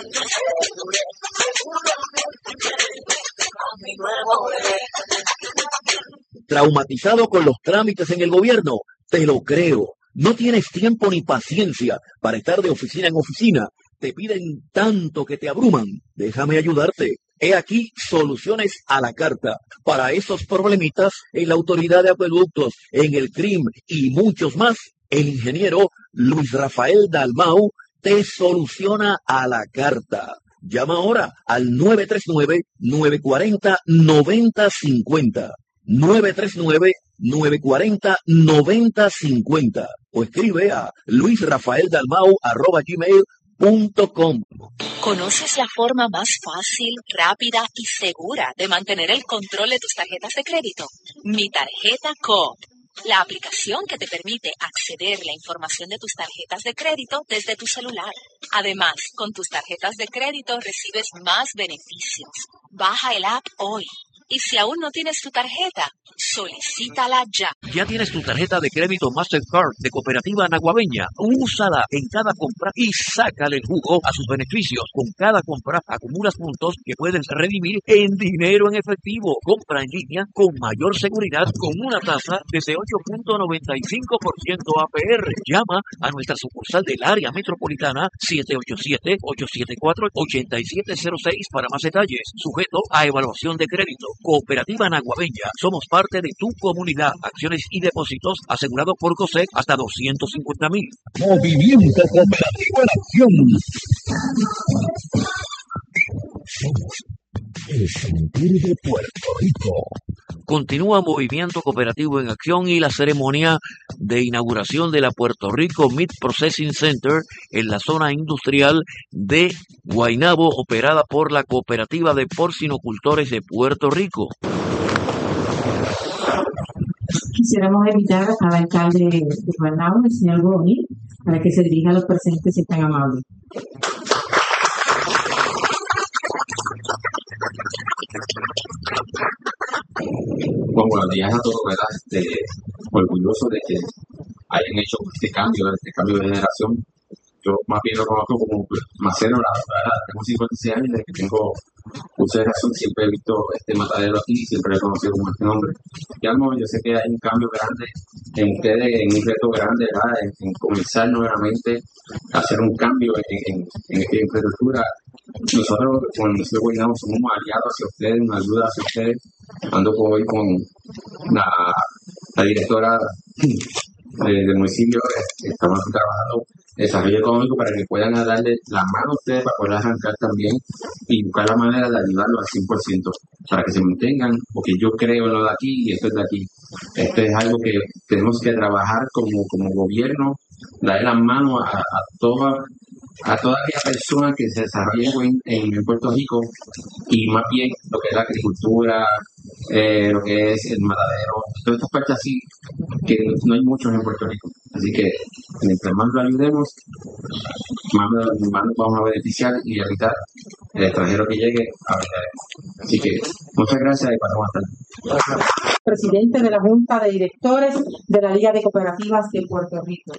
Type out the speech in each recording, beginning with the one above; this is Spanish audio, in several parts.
¿Traumatizado con los trámites en el gobierno? Te lo creo. No tienes tiempo ni paciencia para estar de oficina en oficina. Te piden tanto que te abruman. Déjame ayudarte. He aquí soluciones a la carta para esos problemitas en la autoridad de acueductos, en el CRIM y muchos más. El ingeniero Luis Rafael Dalmau te soluciona a la carta. Llama ahora al 939-940-9050. 939-940-9050 o escribe a luisrafaeldalmau@gmail.com. ¿Conoces la forma más fácil, rápida y segura de mantener el control de tus tarjetas de crédito? Mi Tarjeta Coop, la aplicación que te permite acceder a la información de tus tarjetas de crédito desde tu celular. Además, con tus tarjetas de crédito recibes más beneficios. Baja el app hoy. Y si aún no tienes tu tarjeta, solicítala ya. ¿Ya tienes tu tarjeta de crédito Mastercard de Cooperativa Naguabeña? Úsala en cada compra y sácale el jugo a sus beneficios. Con cada compra acumulas puntos que puedes redimir en dinero en efectivo. Compra en línea con mayor seguridad con una tasa desde 8.95% APR. Llama a nuestra sucursal del área metropolitana 787-874-8706 para más detalles. Sujeto a evaluación de crédito. Cooperativa Naguabeña. Somos parte de tu comunidad. Acciones y depósitos asegurados por COSEC hasta 250,000. Movimiento Cooperativo en Acción. El sentir de Puerto Rico. Continúa Movimiento Cooperativo en Acción y la ceremonia de inauguración de la Puerto Rico Meat Processing Center en la zona industrial de Guaynabo, operada por la Cooperativa de Porcinocultores de Puerto Rico. Quisiéramos invitar al alcalde de Guaynabo, el señor Boni, para que se dirija a los presentes si es tan amable. Bueno, buenos días a todos, ¿verdad? Orgulloso de que hayan hecho este cambio de generación. Yo más bien lo conozco como Maceno, la verdad, tengo 56 años desde que tengo uso de razón, siempre he visto este matadero aquí, siempre he conocido como este nombre. Ya no, yo sé que hay un cambio grande en ustedes, en un reto grande, ¿verdad? En comenzar nuevamente a hacer un cambio en esta infraestructura. Nosotros, con el Museo Guaynabo, somos un aliado hacia ustedes, una ayuda hacia ustedes. Ando hoy con la directora del municipio, estamos trabajando desarrollo económico para que puedan darle la mano a ustedes para poder arrancar también y buscar la manera de ayudarlos al 100% para que se mantengan, porque yo creo en lo de aquí y esto es de aquí. Esto es algo que tenemos que trabajar como gobierno, darle la mano a toda aquella persona que se desarrolla en Puerto Rico y más bien lo que es la agricultura, lo que es el matadero, todas estas partes así que no hay muchos en Puerto Rico. Así que mientras más lo ayudemos, más nos vamos a beneficiar y evitar el extranjero que llegue a vender. Así que muchas gracias y pasamos hasta luego. Presidente de la Junta de Directores de la Liga de Cooperativas de Puerto Rico.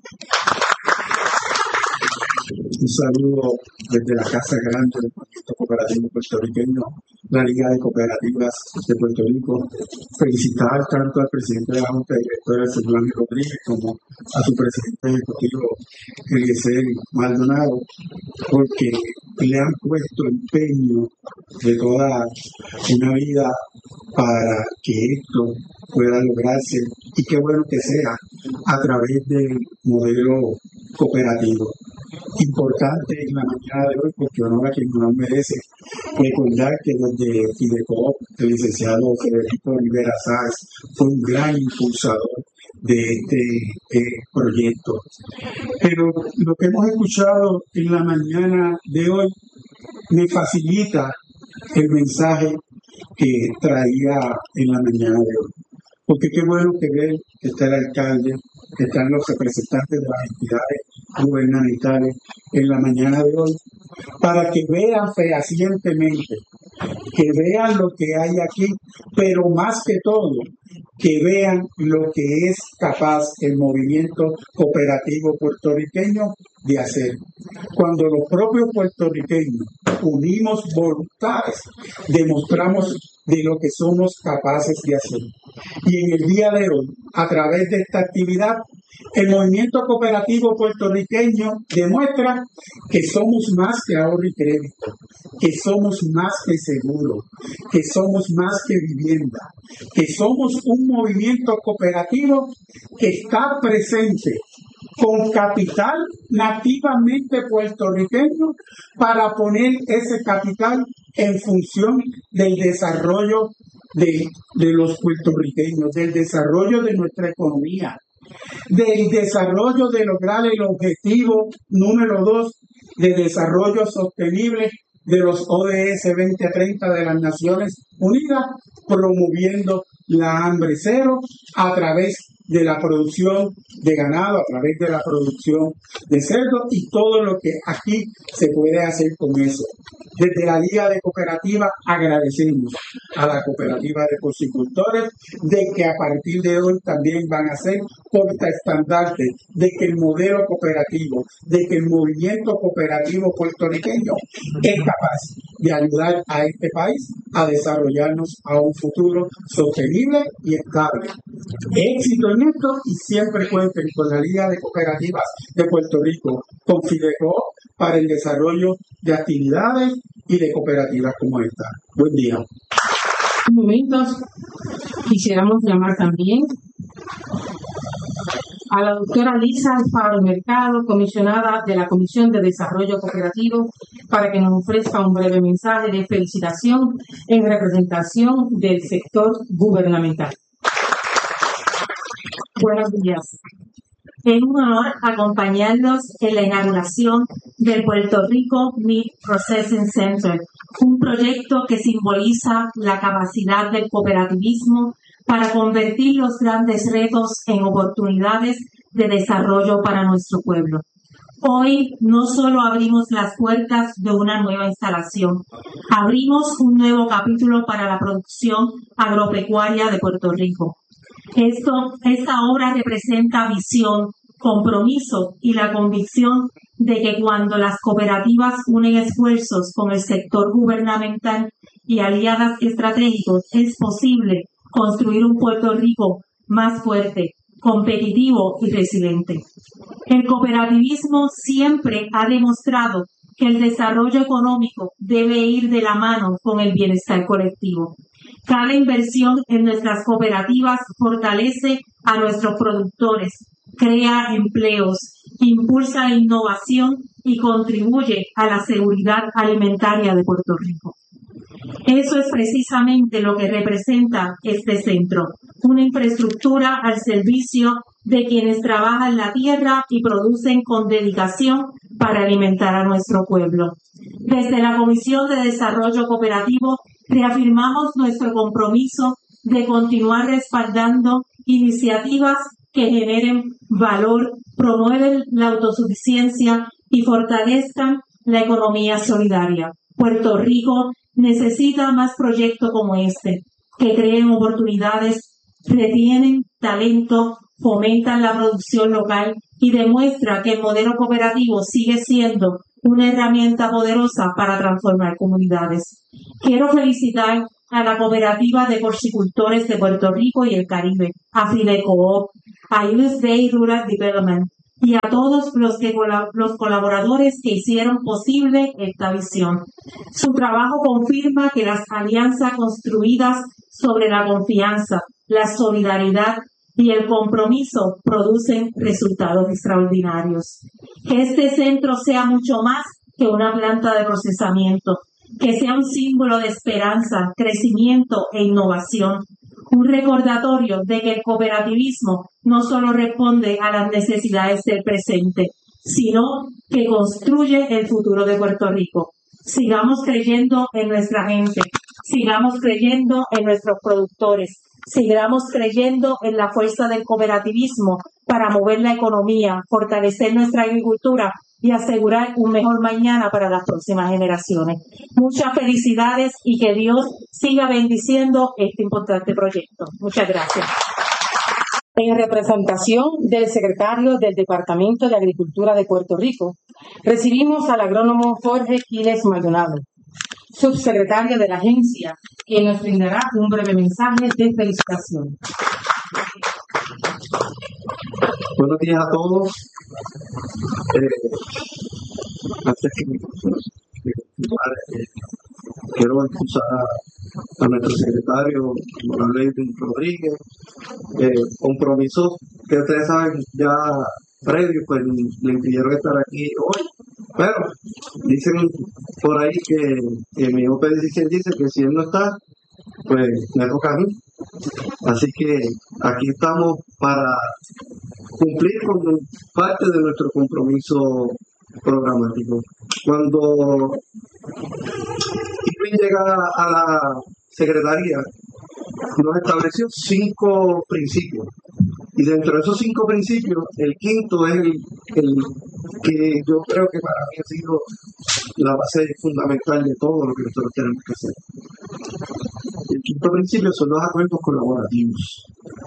Un saludo desde la Casa Grande del Movimiento Cooperativo Puertorriqueño, la Liga de Cooperativas de Puerto Rico. Felicitar tanto al presidente de la Junta de Directores, señor Ángel Rodríguez, como a su presidente ejecutivo, Eliezer Maldonado, porque le han puesto empeño de toda una vida para que esto pueda lograrse, y qué bueno que sea a través del modelo cooperativo. Importante en la mañana de hoy, porque honor a quien honor merece, recordar que desde Fidecoop, el licenciado Federico Rivera Sáez fue un gran impulsador de este proyecto. Pero lo que hemos escuchado en la mañana de hoy me facilita el mensaje que traía en la mañana de hoy. Porque qué bueno que ver que está el alcalde, que están los representantes de las entidades gubernamentales en la mañana de hoy, para que vean fehacientemente, que vean lo que hay aquí, pero más que todo, que vean lo que es capaz el movimiento cooperativo puertorriqueño de hacer. Cuando los propios puertorriqueños unimos voluntades, demostramos de lo que somos capaces de hacer. Y en el día de hoy, a través de esta actividad, el movimiento cooperativo puertorriqueño demuestra que somos más que ahorro y crédito, que somos más que seguro, que somos más que vivienda, que somos un movimiento cooperativo que está presente con capital nativamente puertorriqueño para poner ese capital en función del desarrollo de los puertorriqueños, del desarrollo de nuestra economía, del desarrollo de lograr el objetivo número 2 de desarrollo sostenible de los ODS 2030 de las Naciones Unidas, promoviendo la hambre cero a través de la producción de ganado, a través de la producción de cerdo y todo lo que aquí se puede hacer con eso. Desde la Liga de Cooperativas agradecemos a la Cooperativa de Porcicultores de que a partir de hoy también van a ser portaestandarte de que el modelo cooperativo, de que el movimiento cooperativo puertorriqueño es capaz de ayudar a este país a desarrollarnos a un futuro sostenible y estable. Éxito en esto y siempre cuenten con la Liga de Cooperativas de Puerto Rico, con Fidecoop, para el desarrollo de actividades y de cooperativas como esta. Buen día. En momentos quisiéramos llamar también a la doctora Lisa Alfaro Mercado, comisionada de la Comisión de Desarrollo Cooperativo, para que nos ofrezca un breve mensaje de felicitación en representación del sector gubernamental. Buenos días. Es un honor acompañarlos en la inauguración del Puerto Rico Meat Processing Center, un proyecto que simboliza la capacidad del cooperativismo para convertir los grandes retos en oportunidades de desarrollo para nuestro pueblo. Hoy no solo abrimos las puertas de una nueva instalación, abrimos un nuevo capítulo para la producción agropecuaria de Puerto Rico. Esta obra representa visión, compromiso y la convicción de que cuando las cooperativas unen esfuerzos con el sector gubernamental y aliadas estratégicos, es posible construir un Puerto Rico más fuerte, competitivo y resiliente. El cooperativismo siempre ha demostrado que el desarrollo económico debe ir de la mano con el bienestar colectivo. Cada inversión en nuestras cooperativas fortalece a nuestros productores, crea empleos, impulsa innovación y contribuye a la seguridad alimentaria de Puerto Rico. Eso es precisamente lo que representa este centro, una infraestructura al servicio de quienes trabajan la tierra y producen con dedicación para alimentar a nuestro pueblo. Desde la Comisión de Desarrollo Cooperativo reafirmamos nuestro compromiso de continuar respaldando iniciativas que generen valor, promueven la autosuficiencia y fortalezcan la economía solidaria. Puerto Rico necesita más proyectos como este, que creen oportunidades, retienen talento, fomentan la producción local y demuestra que el modelo cooperativo sigue siendo una herramienta poderosa para transformar comunidades. Quiero felicitar a la Cooperativa de Porcicultores de Puerto Rico y el Caribe, a Fidecoop, a USDA Rural Development y a todos los colaboradores que hicieron posible esta visión. Su trabajo confirma que las alianzas construidas sobre la confianza, la solidaridad y el compromiso producen resultados extraordinarios. Que este centro sea mucho más que una planta de procesamiento, que sea un símbolo de esperanza, crecimiento e innovación, un recordatorio de que el cooperativismo no solo responde a las necesidades del presente, sino que construye el futuro de Puerto Rico. Sigamos creyendo en nuestra gente, sigamos creyendo en nuestros productores, sigamos creyendo en la fuerza del cooperativismo para mover la economía, fortalecer nuestra agricultura y asegurar un mejor mañana para las próximas generaciones. Muchas felicidades y que Dios siga bendiciendo este importante proyecto. Muchas gracias. En representación del secretario del Departamento de Agricultura de Puerto Rico, recibimos al agrónomo Jorge Quiles Maldonado, subsecretario de la agencia, quien nos brindará un breve mensaje de felicitación. Buenos días a todos. Antes que quiero excusar a nuestro secretario, Honorable Rodríguez, compromisos que ustedes saben ya previos, pues le impidieron estar aquí hoy. Pero dicen por ahí que mi OP16 dice que si él no está, pues me toca a mí. Así que aquí estamos para cumplir con parte de nuestro compromiso programático. Cuando Irwin llega a la secretaría, nos estableció 5 principios. Y dentro de esos 5 principios, el quinto es el que yo creo que para mí ha sido la base fundamental de todo lo que nosotros tenemos que hacer. El quinto principio son los acuerdos colaborativos.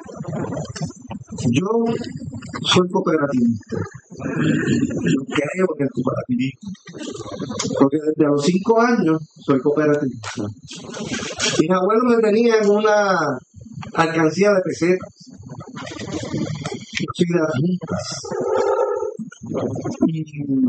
Yo soy cooperativista. Yo creo en el cooperativismo. Porque desde los 5 años soy cooperativista. Mis abuelos me tenían una alcancía de pesetas. Yo soy de las juntas. Y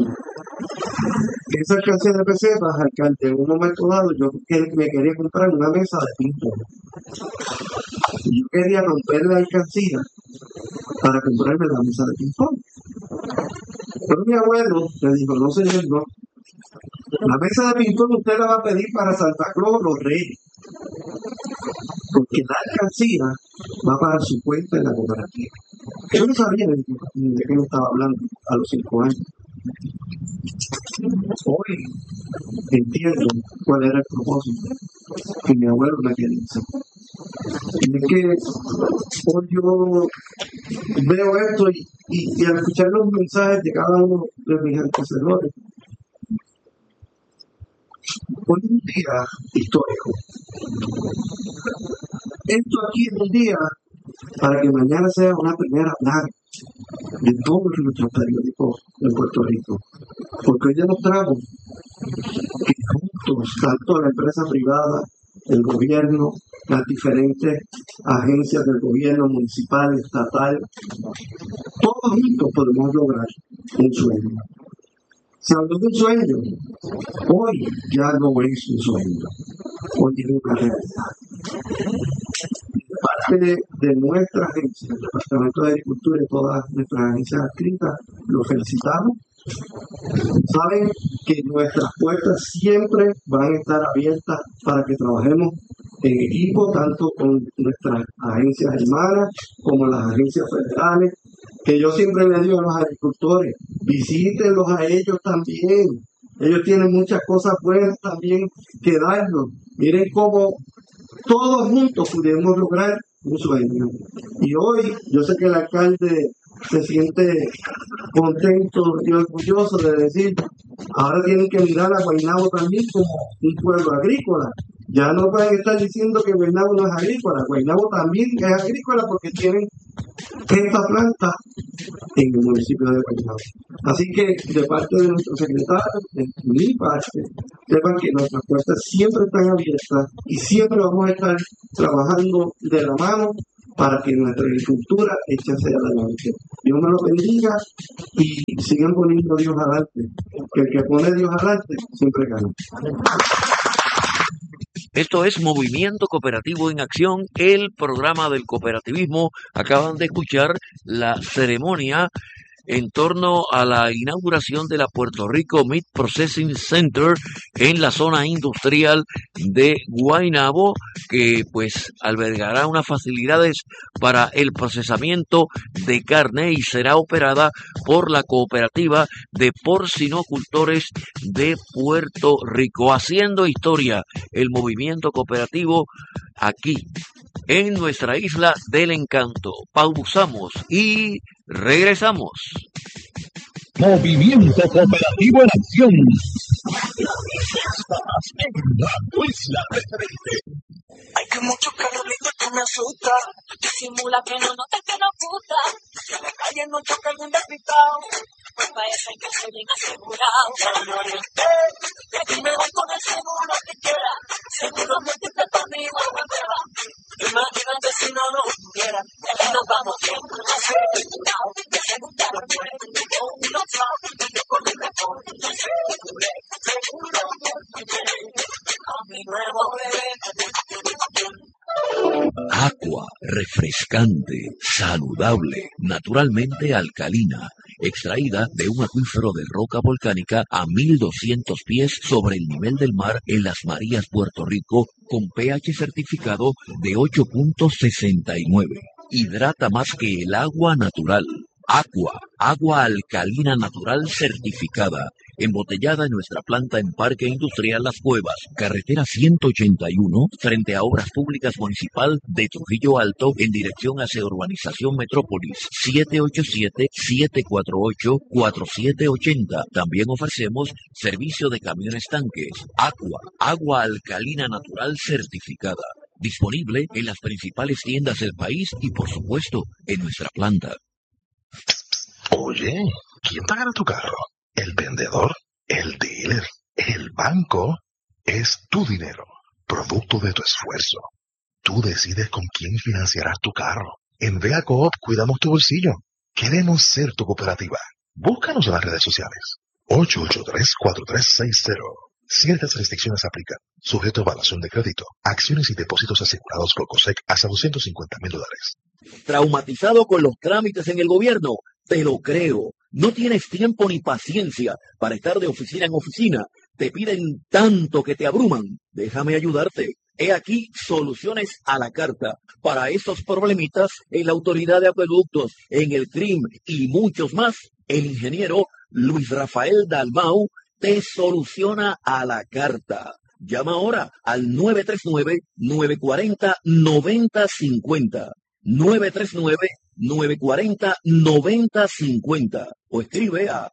esa alcancía de pesetas, alcalde, en un momento dado yo me quería comprar una mesa de ping-pong. Y yo quería romper la alcancía para comprarme la mesa de ping-pong. Pero mi abuelo me dijo, no señor, no. La mesa de ping-pong usted la va a pedir para Santa Claus o los Reyes. Porque la alcancía va para su cuenta en la cooperativa. Yo no sabía de qué me estaba hablando a los 5 años. Hoy entiendo cuál era el propósito que mi abuelo me quería hacer. Y es que hoy yo veo esto y al escuchar los mensajes de cada uno de mis antecesores, hoy es un día histórico. Esto aquí es un día para que mañana sea una primera plana de todos nuestros periódicos de Puerto Rico. Porque hoy demostramos que juntos, tanto la empresa privada, el gobierno, las diferentes agencias del gobierno municipal, estatal, todos juntos podemos lograr un sueño. Se habló de un sueño. Hoy ya no es un sueño. Hoy es una realidad. Parte de nuestra agencia, el Departamento de Agricultura y todas nuestras agencias adscritas, los felicitamos. Saben que nuestras puertas siempre van a estar abiertas para que trabajemos en equipo, tanto con nuestras agencias hermanas como las agencias federales, que yo siempre les digo a los agricultores, visítenlos a ellos también. Ellos tienen muchas cosas buenas también que darnos. Miren cómo todos juntos pudimos lograr un sueño. Y hoy yo sé que el alcalde se siente contento y orgulloso de decir, ahora tienen que mirar a Guaynabo también como un pueblo agrícola. Ya no pueden estar diciendo que Guaynabo no es agrícola. Guaynabo también es agrícola porque tienen esta planta en el municipio de Guaynabo. Así que de parte de nuestro secretario, de mi parte, sepan que nuestras puertas siempre están abiertas y siempre vamos a estar trabajando de la mano para que nuestra agricultura eche hacia adelante. Dios me lo bendiga y sigan poniendo a Dios adelante. Que el que pone a Dios adelante siempre gana. Esto es Movimiento Cooperativo en Acción, el programa del cooperativismo. Acaban de escuchar la ceremonia en torno a la inauguración de la Puerto Rico Meat Processing Center en la zona industrial de Guaynabo, que pues albergará unas facilidades para el procesamiento de carne y será operada por la Cooperativa de Porcinocultores de Puerto Rico. Haciendo historia, el movimiento cooperativo aquí en nuestra isla del encanto. Pausamos y regresamos. Movimiento Cooperativo en Acción. Estás en la isla preferente. Hay que mucho calorito que me asusta. Disimula que no notas que no puta. Que en la calle no choca el despistado. Pues para eso hay que ser bien asegurado. Ya me orienté. Que aquí me voy con el seguro que quiera. Seguro métete conmigo a la prueba. Imagínate si no lo tuviera. Que nos vamos bien. Asegurado. Que se gusta la muerte. Con unos trapos. Yo con el mejor. Seguro. A mi nuevo bebé. Aqua, refrescante, saludable, naturalmente alcalina, extraída de un acuífero de roca volcánica a 1200 pies sobre el nivel del mar en Las Marías, Puerto Rico, con pH certificado de 8.69. Hidrata más que el agua natural. Aqua, agua alcalina natural certificada, embotellada en nuestra planta en Parque Industrial Las Cuevas, carretera 181, frente a Obras Públicas Municipal de Trujillo Alto, en dirección hacia Urbanización Metrópolis, 787-748-4780. También ofrecemos servicio de camiones tanques. Aqua, agua alcalina natural certificada, disponible en las principales tiendas del país y, por supuesto, en nuestra planta. Oye, ¿quién pagará tu carro? ¿El vendedor? ¿El dealer? ¿El banco? Es tu dinero, producto de tu esfuerzo. Tú decides con quién financiarás tu carro. En Vega Coop cuidamos tu bolsillo. Queremos ser tu cooperativa. Búscanos en las redes sociales. 883-4360. Ciertas restricciones aplican. Sujeto a evaluación de crédito. Acciones y depósitos asegurados por COSEC hasta $250,000. ¿Traumatizado con los trámites en el gobierno? Te lo creo. No tienes tiempo ni paciencia para estar de oficina en oficina. Te piden tanto que te abruman. Déjame ayudarte. He aquí soluciones a la carta para esos problemitas en la Autoridad de Acueductos, en el CRIM y muchos más. El ingeniero Luis Rafael Dalmau te soluciona a la carta. Llama ahora al 939-940-9050. 939-940-9050 o escribe a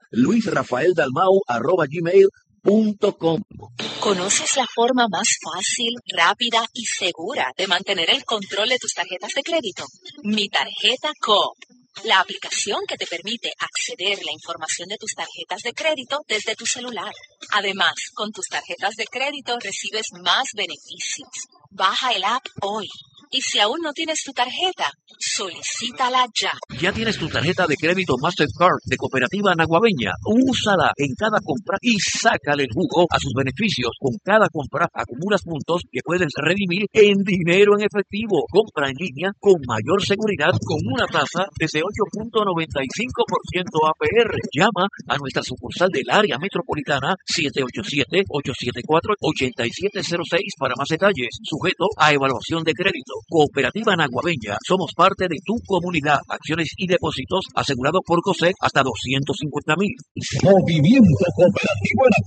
luisrafaeldalmau@gmail.com. ¿Conoces la forma más fácil, rápida y segura de mantener el control de tus tarjetas de crédito? Mi Tarjeta Coop, la aplicación que te permite acceder a la información de tus tarjetas de crédito desde tu celular. Además, con tus tarjetas de crédito recibes más beneficios. Baja el app hoy. Y si aún no tienes tu tarjeta, solicítala ya. ¿Ya tienes tu tarjeta de crédito Mastercard de Cooperativa Naguabeña? Úsala en cada compra y sácale el jugo a sus beneficios. Con cada compra acumulas puntos que puedes redimir en dinero en efectivo. Compra en línea con mayor seguridad con una tasa desde 8.95% APR. Llama a nuestra sucursal del área metropolitana 787-874-8706 para más detalles. Sujeto a evaluación de crédito. Cooperativa Naguabeña, somos parte de tu comunidad. Acciones y depósitos asegurados por COSEC hasta $250,000. Movimiento Cooperativo en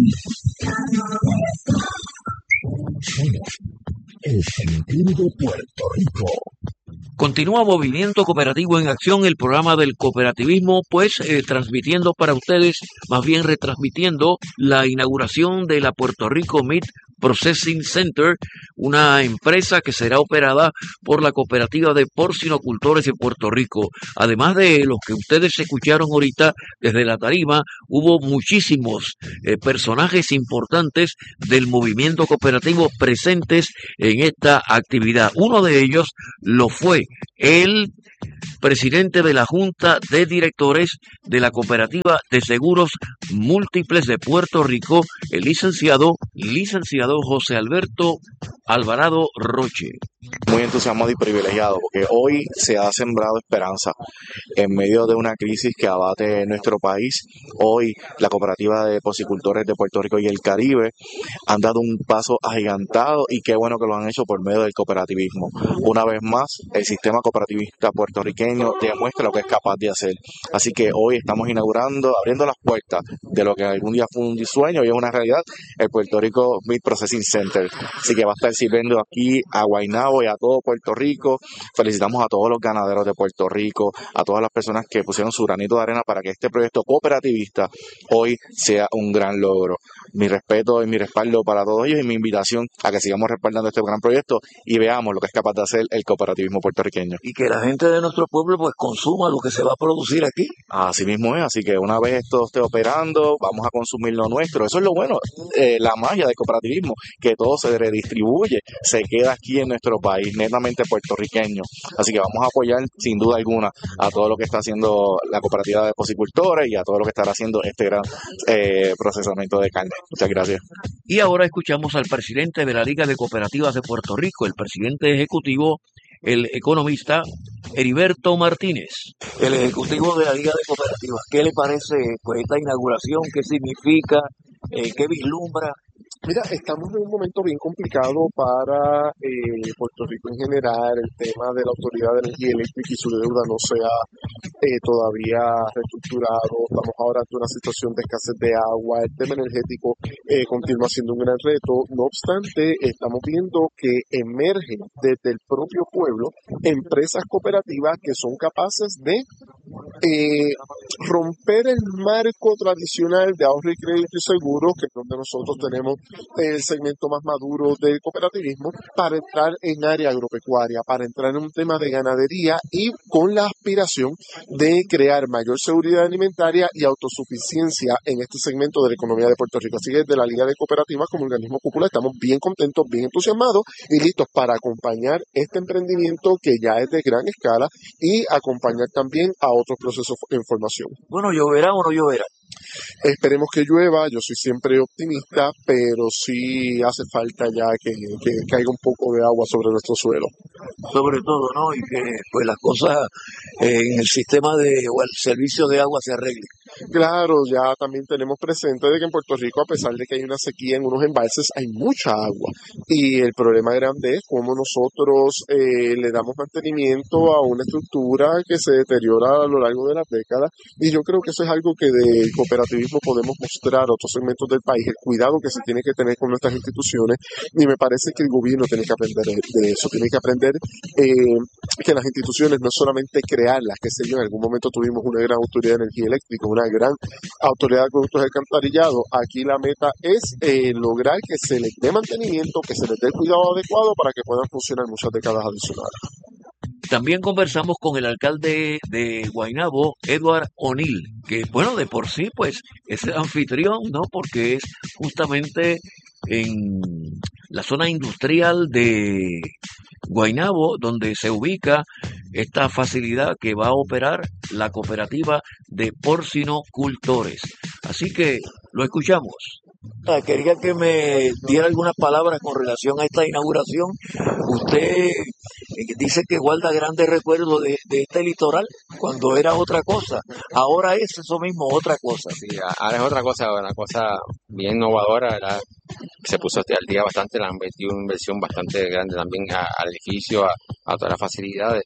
Acción. El sentir de Puerto Rico. Continúa Movimiento Cooperativo en Acción, el programa del cooperativismo, pues transmitiendo para ustedes, más bien retransmitiendo la inauguración de la Puerto Rico Meat Processing Center, una empresa que será operada por la Cooperativa de Porcinocultores de Puerto Rico. Además de los que ustedes escucharon ahorita desde la tarima, hubo muchísimos personajes importantes del movimiento cooperativo presentes en esta actividad. Uno de ellos lo fue el presidente de la Junta de Directores de la Cooperativa de Seguros Múltiples de Puerto Rico, el licenciado José Alberto Alvarado Roche. Muy entusiasmado y privilegiado porque hoy se ha sembrado esperanza en medio de una crisis que abate nuestro país. Hoy la Cooperativa de Porcicultores de Puerto Rico y el Caribe han dado un paso agigantado y qué bueno que lo han hecho por medio del cooperativismo. Una vez más, el sistema cooperativista puertorriqueño demuestra lo que es capaz de hacer. Así que hoy estamos inaugurando, abriendo las puertas de lo que algún día fue un sueño y es una realidad, el Puerto Rico Meat Processing Center. Así que va a estar sirviendo aquí a Guaynabo y a a todo Puerto Rico. Felicitamos a todos los ganaderos de Puerto Rico, a todas las personas que pusieron su granito de arena para que este proyecto cooperativista hoy sea un gran logro. Mi respeto y mi respaldo para todos ellos y mi invitación a que sigamos respaldando este gran proyecto y veamos lo que es capaz de hacer el cooperativismo puertorriqueño. Y que la gente de nuestro pueblo pues consuma lo que se va a producir aquí. Así mismo es, así que una vez esto esté operando, vamos a consumir lo nuestro. Eso es lo bueno, la magia del cooperativismo, que todo se redistribuye, se queda aquí en nuestro país, netamente puertorriqueño. Así que vamos a apoyar sin duda alguna a todo lo que está haciendo la cooperativa de porcicultores y a todo lo que estará haciendo este gran procesamiento de carne. Muchas gracias. Y ahora escuchamos al presidente de la Liga de Cooperativas de Puerto Rico, el presidente ejecutivo, el economista Heriberto Martínez. El ejecutivo de la Liga de Cooperativas, ¿qué le parece pues esta inauguración? ¿Qué significa? ¿Qué vislumbra? Mira, estamos en un momento bien complicado para Puerto Rico en general. El tema de la Autoridad de Energía Eléctrica y su deuda no se ha todavía reestructurado. Estamos ahora ante una situación de escasez de agua. El tema energético continúa siendo un gran reto. No obstante, estamos viendo que emergen desde el propio pueblo empresas cooperativas que son capaces de romper el marco tradicional de ahorro y crédito y seguro, que es donde nosotros tenemos el segmento más maduro del cooperativismo, para entrar en área agropecuaria, para entrar en un tema de ganadería y con la aspiración de crear mayor seguridad alimentaria y autosuficiencia en este segmento de la economía de Puerto Rico. Así que desde la Liga de Cooperativas como organismo cúpula estamos bien contentos, bien entusiasmados y listos para acompañar este emprendimiento que ya es de gran escala y acompañar también a otros procesos en formación. Bueno, ¿lloverá o no lloverá? Esperemos que llueva, yo soy siempre optimista, pero sí hace falta ya que caiga un poco de agua sobre nuestro suelo. Sobre todo, ¿no? Y que pues las cosas en el sistema o el servicio de agua se arreglen. Claro, ya también tenemos presente de que en Puerto Rico, a pesar de que hay una sequía en unos embalses, hay mucha agua. Y el problema grande es cómo nosotros le damos mantenimiento a una estructura que se deteriora a lo largo de las décadas. Y yo creo que eso es algo que del cooperativismo podemos mostrar a otros segmentos del país, el cuidado que se tiene que tener con nuestras instituciones. Y me parece que el gobierno tiene que aprender de eso, tiene que aprender que las instituciones no solamente crearlas, que sé yo, en algún momento tuvimos una gran autoridad de energía eléctrica, una gran autoridad de productos de alcantarillado. Aquí la meta es lograr que se les dé mantenimiento, que se les dé el cuidado adecuado para que puedan funcionar muchas décadas adicionales. También conversamos con el alcalde de Guaynabo, Edward O'Neill, que bueno, de por sí pues es el anfitrión, ¿no? Porque es justamente en la zona industrial de Guaynabo donde se ubica esta facilidad que va a operar la cooperativa de porcinocultores. Así que lo escuchamos. Quería que me diera algunas palabras con relación a esta inauguración. Usted dice que guarda grandes recuerdos de este litoral cuando era otra cosa. Ahora es eso mismo, otra cosa. Sí, ahora es otra cosa, una cosa bien innovadora, ¿verdad? Se puso al día bastante, le han metido una inversión bastante grande también al edificio, a todas las facilidades.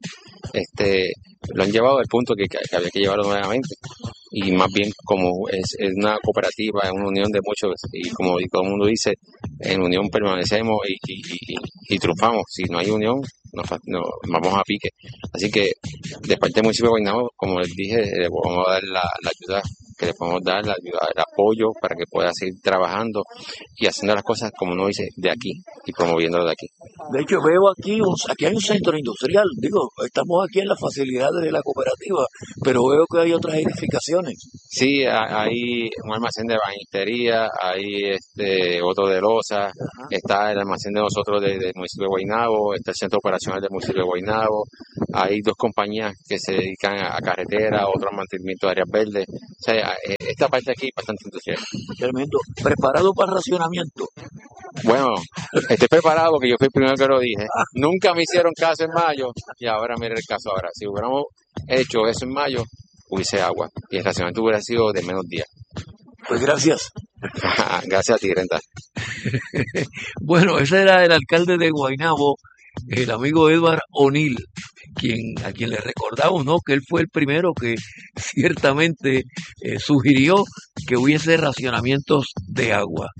Lo han llevado al punto que había que llevarlo nuevamente. Y más bien como es una cooperativa, es una unión de muchos, y como todo el mundo dice, en unión permanecemos y triunfamos. Si no hay unión, nos vamos a pique. Así que de parte del municipio de Guaynabo, como les dije, le vamos a dar la ayuda que le podemos dar, la ayuda, el apoyo para que pueda seguir trabajando y haciendo las cosas como uno dice, de aquí, y promoviéndolo de aquí. De hecho, veo aquí hay un centro industrial. Digo, estamos aquí en la facilidad de la cooperativa, pero veo que hay otras edificaciones. Sí, hay un almacén de banistería, hay otro de loza, está el almacén de nosotros del municipio de Guaynabo, está el centro operacional del municipio de Guaynabo, hay 2 compañías que se dedican a carretera, otro a mantenimiento de áreas verdes. O sea, esta parte aquí es bastante entusiasta. Tremendo. ¿Preparado para racionamiento? Bueno, estoy preparado porque yo fui el primero que lo dije. Nunca me hicieron caso en mayo y ahora mire el caso ahora. Si hubiéramos hecho eso en mayo, hubiese agua y el racionamiento hubiera sido de menos días. Pues gracias. Gracias a ti, Renta. Bueno, ese era el alcalde de Guaynabo, el amigo Edward O'Neill, a quien le recordamos, ¿no?, que él fue el primero que ciertamente sugirió que hubiese racionamientos de agua.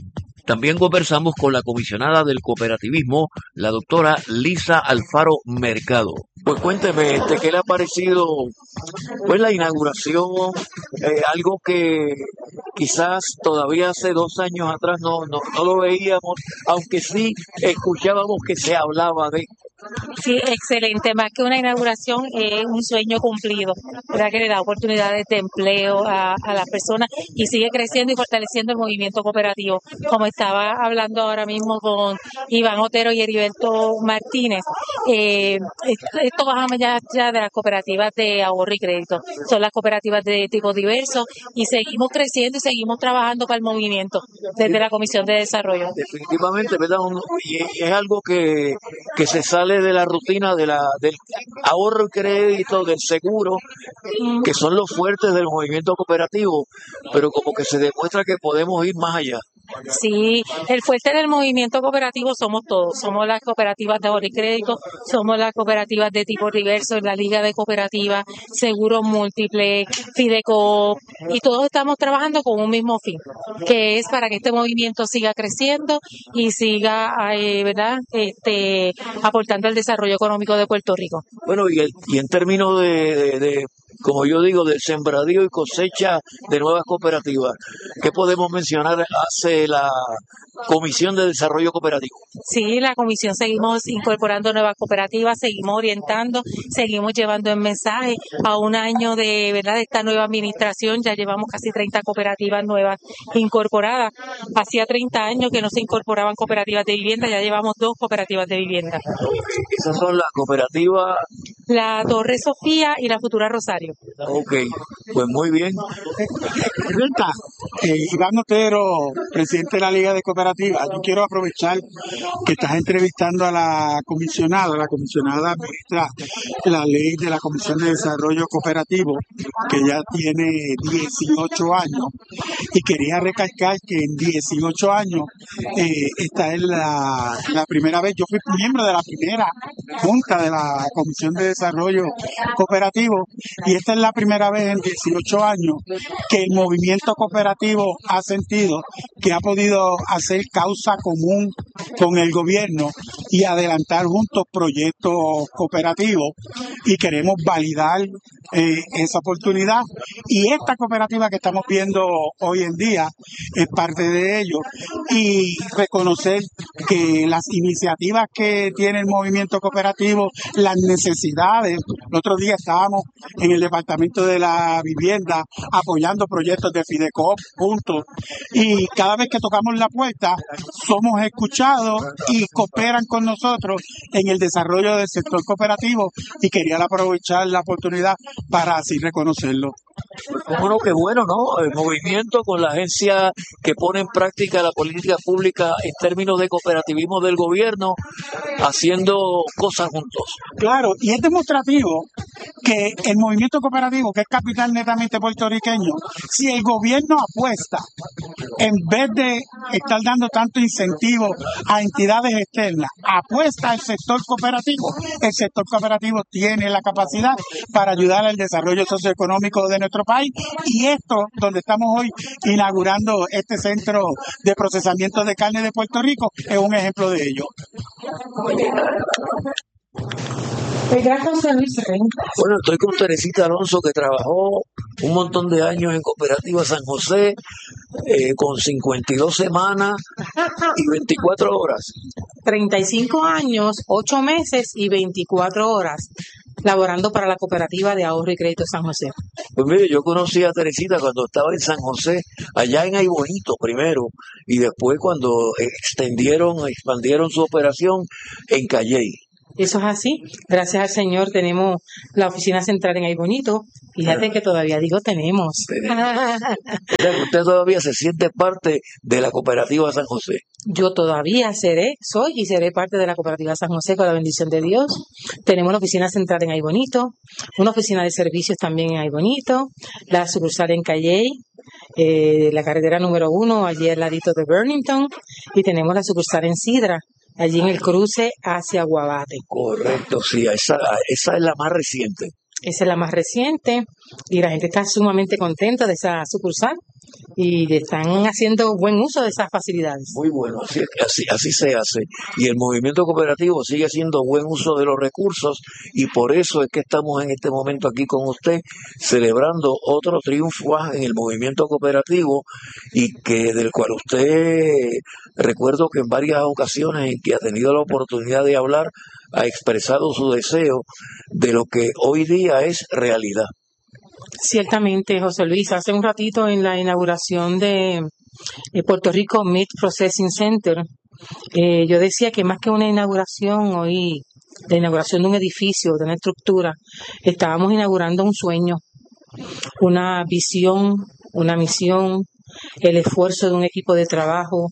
También conversamos con la comisionada del cooperativismo, la doctora Lisa Alfaro Mercado. Pues cuénteme, ¿qué le ha parecido pues la inauguración? Algo que quizás todavía hace 2 años atrás no lo veíamos, aunque sí escuchábamos que se hablaba de... Sí, excelente. Más que una inauguración, es un sueño cumplido, ¿verdad? Que le da oportunidades de empleo a las personas y sigue creciendo y fortaleciendo el movimiento cooperativo. Como estaba hablando ahora mismo con Iván Otero y Heriberto Martínez, esto va más allá de las cooperativas de ahorro y crédito. Son las cooperativas de tipo diverso y seguimos creciendo y seguimos trabajando para el movimiento desde la Comisión de Desarrollo. Definitivamente, ¿verdad? Y es algo que se sale de la rutina del ahorro y crédito, del seguro, que son los fuertes del movimiento cooperativo, pero como que se demuestra que podemos ir más allá. Sí, el fuerte del movimiento cooperativo somos todos, somos las cooperativas de ahorro y crédito, somos las cooperativas de tipo diverso, la Liga de Cooperativas, Seguros Múltiples, Fidecoop, y todos estamos trabajando con un mismo fin, que es para que este movimiento siga creciendo y siga, ¿verdad?, aportando al desarrollo económico de Puerto Rico. Bueno, y en términos de como yo digo, del sembradío y cosecha de nuevas cooperativas, ¿qué podemos mencionar hace la Comisión de Desarrollo Cooperativo? Sí, la comisión seguimos incorporando nuevas cooperativas, seguimos orientando, seguimos llevando el mensaje a un año de esta nueva administración. Ya llevamos casi 30 cooperativas nuevas incorporadas. Hacía 30 años que no se incorporaban cooperativas de vivienda, ya llevamos 2 cooperativas de vivienda. Esas son las cooperativas... La Torre Sofía y la Futura Rosario. Ok, pues muy bien. Iván Otero, presidente de la Liga de Cooperativas. Yo quiero aprovechar que estás entrevistando a la comisionada administra la ley de la Comisión de Desarrollo Cooperativo, que ya tiene 18 años, y quería recalcar que en 18 años esta es la primera vez. Yo fui miembro de la primera junta de la Comisión de Desarrollo Cooperativo, y esta es la primera vez en 18 años que el movimiento cooperativo ha sentido que ha podido hacer causa común con el gobierno y adelantar juntos proyectos cooperativos, y queremos validar esa oportunidad, y esta cooperativa que estamos viendo hoy en día es parte de ello, y reconocer que las iniciativas que tiene el movimiento cooperativo, las necesidades. El otro día estábamos en el Departamento de la Vivienda apoyando proyectos de Fidecoop juntos, y cada vez que tocamos la puerta somos escuchados y cooperan con nosotros en el desarrollo del sector cooperativo, y quería aprovechar la oportunidad para así reconocerlo. Bueno, qué bueno, ¿no? El movimiento con la agencia que pone en práctica la política pública en términos de cooperativismo del gobierno, haciendo cosas juntos. Claro, y es demostrativo que el movimiento cooperativo, que es capital netamente puertorriqueño, si el gobierno apuesta, en vez de estar dando tanto incentivo a entidades externas, apuesta al sector cooperativo, el sector cooperativo tiene la capacidad para ayudar al desarrollo socioeconómico de nuestro país, y esto, donde estamos hoy inaugurando este centro de procesamiento de carne de Puerto Rico, es un ejemplo de ello. Bueno, estoy con Teresita Alonso, que trabajó un montón de años en Cooperativa San José, con 52 semanas y 24 horas. 35 años, 8 meses y 24 horas laborando para la Cooperativa de Ahorro y Crédito San José. Pues mire, yo conocí a Teresita cuando estaba en San José, allá en Aybonito primero, y después cuando expandieron su operación en Calley. Eso es así. Gracias al Señor tenemos la oficina central en Aybonito. Fíjate que todavía digo tenemos. O sea, que usted todavía se siente parte de la Cooperativa San José. Yo todavía soy y seré parte de la Cooperativa San José con la bendición de Dios. Tenemos la oficina central en Aybonito, una oficina de servicios también en Aybonito, la sucursal en Calley, la carretera número 1, allí al ladito de Burlington, y tenemos la sucursal en Sidra, allí en el cruce hacia Guabate. Correcto, sí, esa es la más reciente. Esa es la más reciente y la gente está sumamente contenta de esa sucursal. y están haciendo buen uso de esas facilidades. Muy bueno, así se hace. Y el movimiento cooperativo sigue haciendo buen uso de los recursos y por eso es que estamos en este momento aquí con usted celebrando otro triunfo más en el movimiento cooperativo y que del cual usted, recuerdo que en varias ocasiones en que ha tenido la oportunidad de hablar, ha expresado su deseo de lo que hoy día es realidad. Ciertamente, José Luis, hace un ratito en la inauguración de Puerto Rico Meat Processing Center, yo decía que más que una inauguración hoy, la inauguración de un edificio, de una estructura, estábamos inaugurando un sueño, una visión, una misión, el esfuerzo de un equipo de trabajo,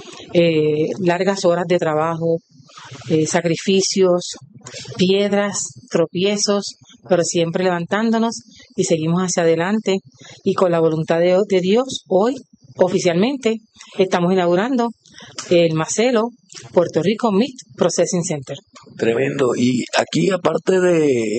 largas horas de trabajo, sacrificios, piedras, tropiezos, pero siempre levantándonos y seguimos hacia adelante y con la voluntad de Dios, hoy oficialmente estamos inaugurando el Macelo Puerto Rico Meat Processing Center. Tremendo. Y aquí aparte de,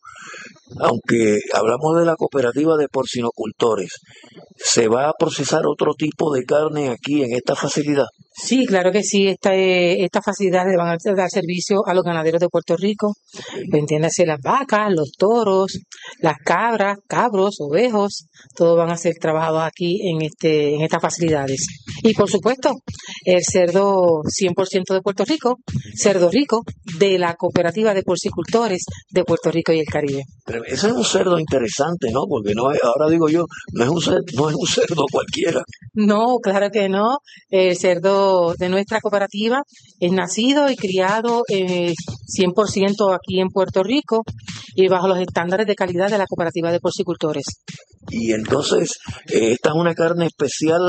aunque hablamos de la cooperativa de porcinocultores, ¿se va a procesar otro tipo de carne aquí en esta facilidad? Sí, claro que sí. Estas facilidades van a dar servicio a los ganaderos de Puerto Rico. Entiéndase, las vacas, los toros, las cabras, cabros, ovejos, todos van a ser trabajados aquí en estas facilidades. Y por supuesto, el cerdo 100% de Puerto Rico, Cerdo Rico, de la cooperativa de porcicultores de Puerto Rico y el Caribe. Pero ese es un cerdo interesante, ¿no? Porque no es, ahora digo yo, no es un cerdo cualquiera. No, claro que no. El cerdo de nuestra cooperativa es nacido y criado 100% aquí en Puerto Rico y bajo los estándares de calidad de la cooperativa de porcicultores. Y entonces, esta es una carne especial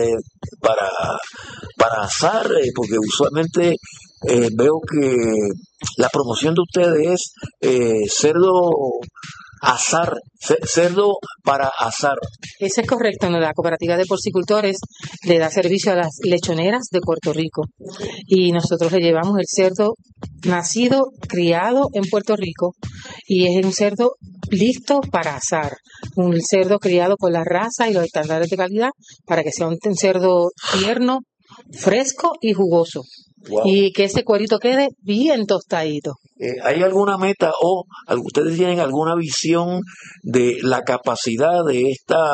para asar, porque usualmente veo que la promoción de ustedes es cerdo asar, cerdo para asar. Eso es correcto. La cooperativa de porcicultores le da servicio a las lechoneras de Puerto Rico y nosotros le llevamos el cerdo nacido, criado en Puerto Rico y es un cerdo listo para asar, un cerdo criado con la raza y los estándares de calidad para que sea un cerdo tierno, fresco y jugoso. Wow. Y que ese cuerito quede bien tostadito. ¿Hay alguna meta o ustedes tienen alguna visión de la capacidad de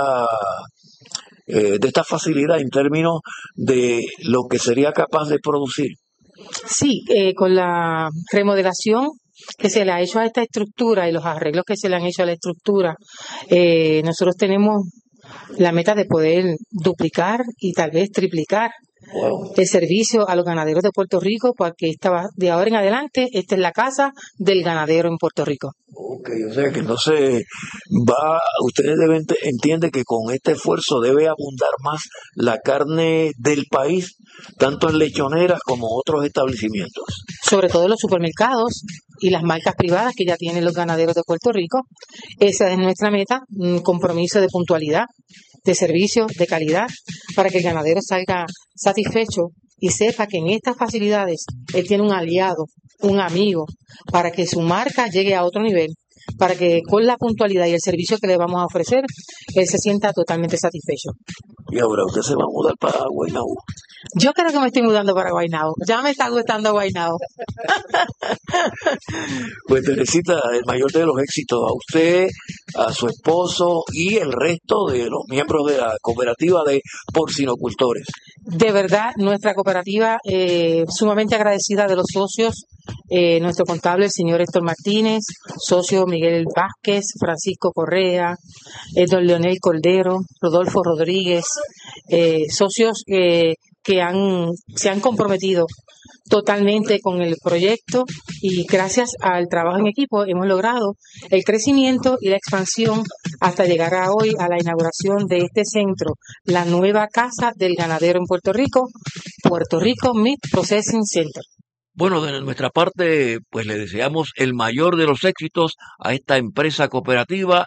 esta facilidad en términos de lo que sería capaz de producir? Sí, con la remodelación que se le ha hecho a esta estructura y los arreglos que se le han hecho a la estructura, nosotros tenemos la meta de poder duplicar y tal vez triplicar el servicio a los ganaderos de Puerto Rico, porque de ahora en adelante esta es la casa del ganadero en Puerto Rico. Ok, o sea que entonces ustedes entienden que con este esfuerzo debe abundar más la carne del país, tanto en lechoneras como otros establecimientos. Sobre todo en los supermercados y las marcas privadas que ya tienen los ganaderos de Puerto Rico. Esa es nuestra meta, un compromiso de puntualidad, de servicio, de calidad, para que el ganadero salga satisfecho y sepa que en estas facilidades él tiene un aliado, un amigo, para que su marca llegue a otro nivel, para que con la puntualidad y el servicio que le vamos a ofrecer, él se sienta totalmente satisfecho. Y ahora usted se va a mudar para Guaynabo. Yo creo que me estoy mudando para Guaynabo. Ya me está gustando Guaynabo. Pues Teresita, el mayor de los éxitos a usted, a su esposo y el resto de los miembros de la cooperativa de porcinocultores. De verdad, nuestra cooperativa sumamente agradecida de los socios, nuestro contable, el señor Héctor Martínez, socio Miguel Vázquez, Francisco Correa, don Leonel Cordero, Rodolfo Rodríguez, socios que se han comprometido totalmente con el proyecto y gracias al trabajo en equipo hemos logrado el crecimiento y la expansión hasta llegar a hoy a la inauguración de este centro, la nueva casa del ganadero en Puerto Rico Meat Processing Center. Bueno, de nuestra parte, pues le deseamos el mayor de los éxitos a esta empresa cooperativa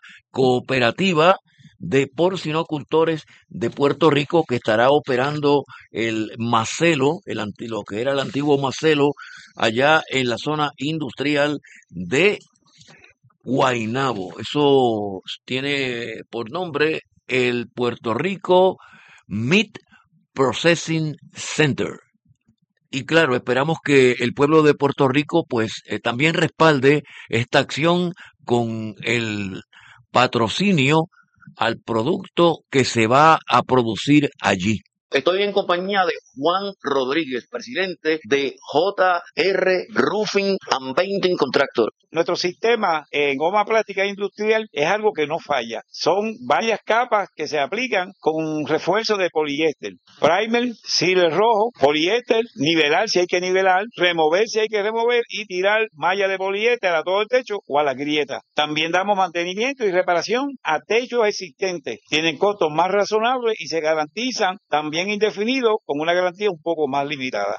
de porcinocultores de Puerto Rico que estará operando el Macelo, lo que era el antiguo Macelo, allá en la zona industrial de Guaynabo. Eso tiene por nombre el Puerto Rico Meat Processing Center. Y claro, esperamos que el pueblo de Puerto Rico pues también respalde esta acción con el patrocinio al producto que se va a producir allí. Estoy en compañía de Juan Rodríguez, presidente de JR Roofing and Painting Contractor. Nuestro sistema en goma plástica industrial es algo que no falla. Son varias capas que se aplican con refuerzo de poliéster. Primer, sealer rojo, poliéster, nivelar si hay que nivelar, remover si hay que remover y tirar malla de poliéster a todo el techo o a la grieta. También damos mantenimiento y reparación a techos existentes. Tienen costos más razonables y se garantizan también indefinidos con una garantía un poco más limitada.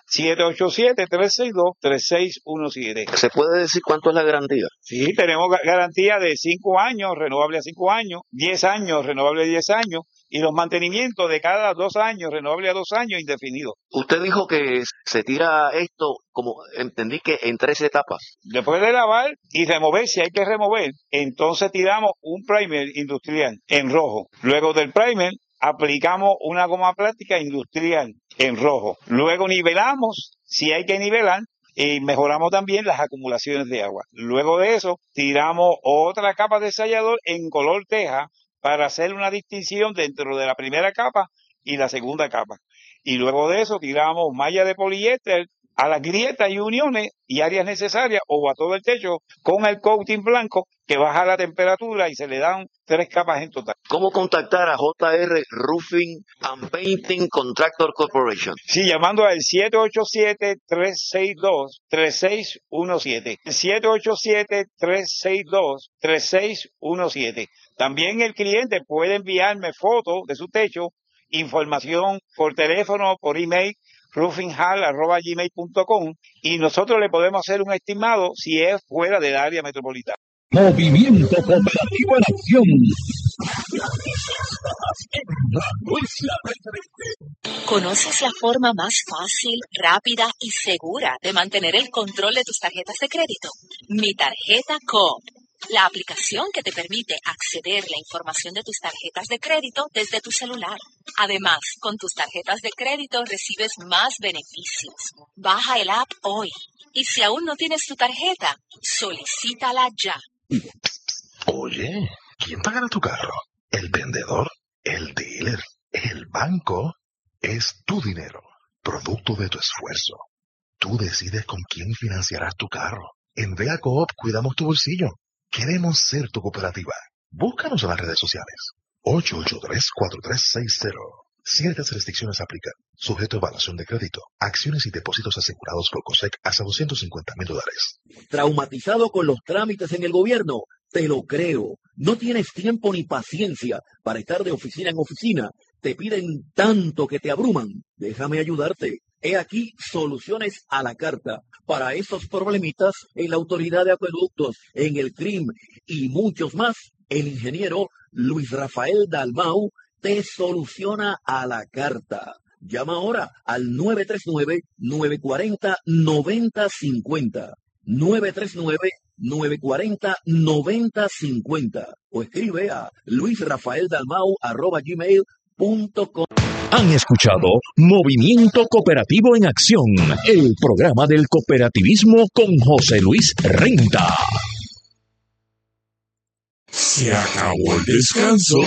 787-362-3617. ¿Se puede decir cuánto es la garantía? Sí, tenemos garantía de 5 años, renovable a 5 años, 10 años, renovable a 10 años, y los mantenimientos de cada 2 años, renovable a 2 años, indefinido. Usted dijo que se tira esto, como entendí que en 3 etapas. Después de lavar y remover, si hay que remover, entonces tiramos un primer industrial en rojo. Luego del primer, aplicamos una goma plástica industrial en rojo. Luego nivelamos, si hay que nivelar, y mejoramos también las acumulaciones de agua. Luego de eso, tiramos otra capa de sellador en color teja para hacer una distinción dentro de la primera capa y la segunda capa. Y luego de eso, tiramos malla de poliéster a las grietas y uniones y áreas necesarias o a todo el techo con el coating blanco que baja la temperatura y se le dan 3 capas en total. ¿Cómo contactar a JR Roofing and Painting Contractor Corporation? Sí, llamando al 787-362-3617. 787-362-3617. También el cliente puede enviarme fotos de su techo, información por teléfono, por email, roofinghall@gmail.com, y nosotros le podemos hacer un estimado si es fuera del área metropolitana. Movimiento Cooperativo en Acción. ¿Conoces la forma más fácil, rápida y segura de mantener el control de tus tarjetas de crédito? Mi Tarjeta Coop. La aplicación que te permite acceder a la información de tus tarjetas de crédito desde tu celular. Además, con tus tarjetas de crédito recibes más beneficios. Baja el app hoy. Y si aún no tienes tu tarjeta, solicítala ya. Oye, ¿quién pagará tu carro? ¿El vendedor? ¿El dealer? ¿El banco? Es tu dinero, producto de tu esfuerzo. Tú decides con quién financiarás tu carro. En Vea Coop cuidamos tu bolsillo. Queremos ser tu cooperativa. Búscanos en las redes sociales. 883-4360. Ciertas restricciones aplican. Sujeto a evaluación de crédito. Acciones y depósitos asegurados por COSEC hasta $250,000. ¿Traumatizado con los trámites en el gobierno? Te lo creo. No tienes tiempo ni paciencia para estar de oficina en oficina. Te piden tanto que te abruman. Déjame ayudarte. He aquí soluciones a la carta para esos problemitas en la Autoridad de Acueductos, en el CRIM y muchos más. El ingeniero Luis Rafael Dalmau te soluciona a la carta. Llama ahora al 939-940-9050. 939-940-9050. O escribe a luisrafaeldalmau@gmail.com. Han escuchado Movimiento Cooperativo en Acción, el programa del cooperativismo con José Luis Renta. Se acabó el descanso.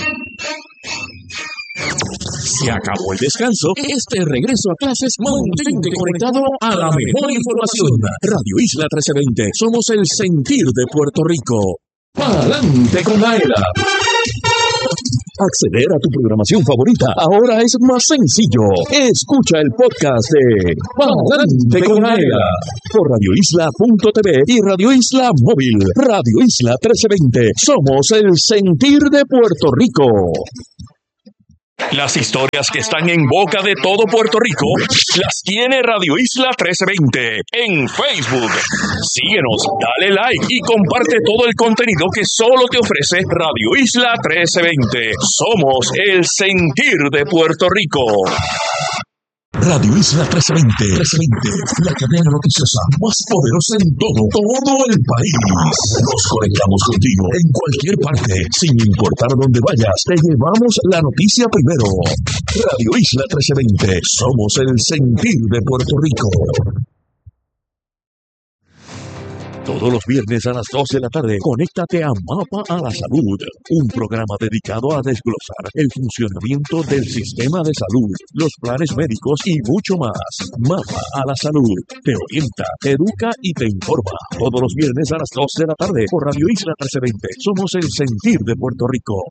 Se acabó el descanso. Este regreso a clases, mantente conectado a la mejor información. Radio Isla 1320. Somos el sentir de Puerto Rico. ¡Pa'lante con AELA! Acceder a tu programación favorita ahora es más sencillo. Escucha el podcast de Pa'lante con AELA por radioisla.tv y Radio Isla Móvil. Radio Isla 1320. Somos el sentir de Puerto Rico. Las historias que están en boca de todo Puerto Rico las tiene Radio Isla 1320 en Facebook. Síguenos, dale like y comparte todo el contenido que solo te ofrece Radio Isla 1320. Somos el sentir de Puerto Rico. Radio Isla 1320, la cadena noticiosa más poderosa en todo el país. Nos conectamos contigo en cualquier parte, sin importar dónde vayas, te llevamos la noticia primero. Radio Isla 1320, somos el sentir de Puerto Rico. Todos los viernes a las 2 de la tarde, conéctate a Mapa a la Salud, un programa dedicado a desglosar el funcionamiento del sistema de salud, los planes médicos y mucho más. Mapa a la Salud te orienta, te educa y te informa. Todos los viernes a las 2 de la tarde por Radio Isla 1320. Somos el sentir de Puerto Rico.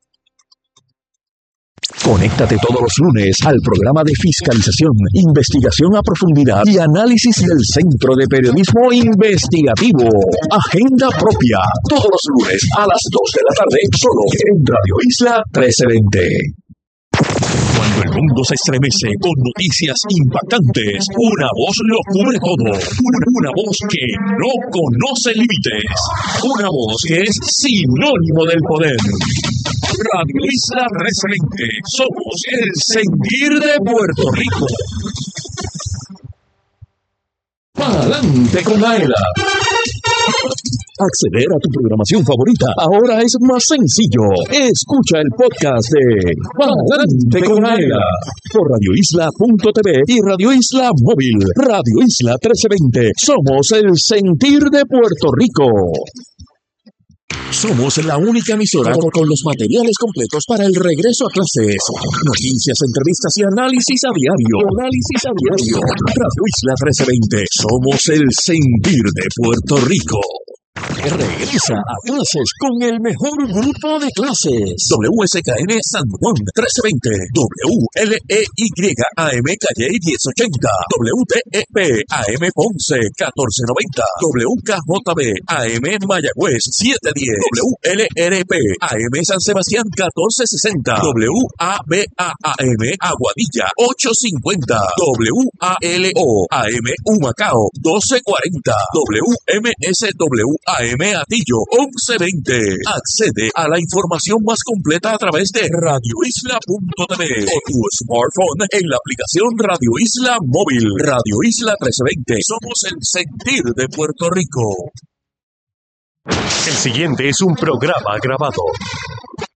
Conéctate todos los lunes al programa de fiscalización, investigación a profundidad y análisis del Centro de Periodismo Investigativo. Agenda Propia. Todos los lunes a las 2 de la tarde, solo en Radio Isla 1320. Cuando el mundo se estremece con noticias impactantes, una voz lo cubre todo. Una voz que no conoce límites. Una voz que es sinónimo del poder. Radio Isla 1320. Somos el sentir de Puerto Rico. Pa'lante con Aela. Acceder a tu programación favorita ahora es más sencillo. Escucha el podcast de Pa'lante con Aela por radioisla.tv y Radio Isla Móvil. Radio Isla 1320. Somos el sentir de Puerto Rico. Somos la única emisora con los materiales completos para el regreso a clases. Noticias, entrevistas y análisis a diario. Radio Isla 1320. Somos el sentir de Puerto Rico. Regresa a clases con el mejor grupo de clases. WSKN San Juan 1320, WLEY Calle 1080, WTEP AM Ponce 1490, WKJB AM Mayagüez 710, WLRP AM San Sebastián 1460, WABAM Aguadilla 850, WALO AM Humacao 1240, WMSW AM Atillo 1120. Accede a la información más completa a través de radioisla.tv o tu smartphone en la aplicación Radio Isla Móvil. Radio Isla 1320. Somos el sentir de Puerto Rico. El siguiente es un programa grabado.